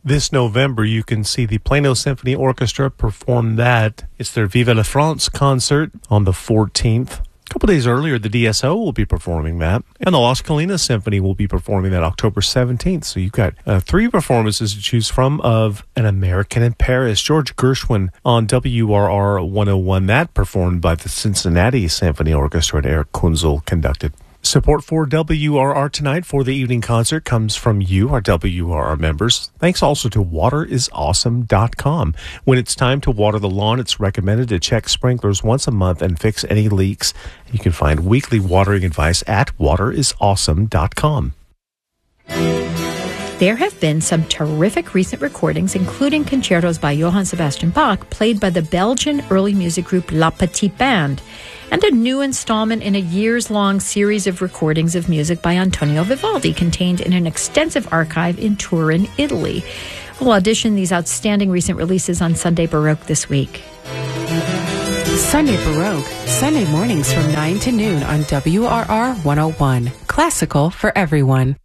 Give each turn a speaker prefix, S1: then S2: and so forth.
S1: This November, you can see the Plano Symphony Orchestra perform that. It's their Vive la France concert on the 14th. A couple days earlier, the DSO will be performing that, and the Las Colinas Symphony will be performing that October 17th. So you've got three performances to choose from of An American in Paris. George Gershwin on WRR 101, that performed by the Cincinnati Symphony Orchestra, and Eric Kunzel conducted. Support for WRR tonight for the evening concert comes from you, our WRR members. Thanks also to waterisawesome.com. When it's time to water the lawn, it's recommended to check sprinklers once a month and fix any leaks. You can find weekly watering advice at waterisawesome.com.
S2: There have been some terrific recent recordings, including concertos by Johann Sebastian Bach, played by the Belgian early music group La Petite Band, and a new installment in a years-long series of recordings of music by Antonio Vivaldi, contained in an extensive archive in Turin, Italy. We'll audition these outstanding recent releases on Sunday Baroque this week.
S3: Sunday Baroque, Sunday mornings from 9 to noon on WRR 101. Classical for everyone.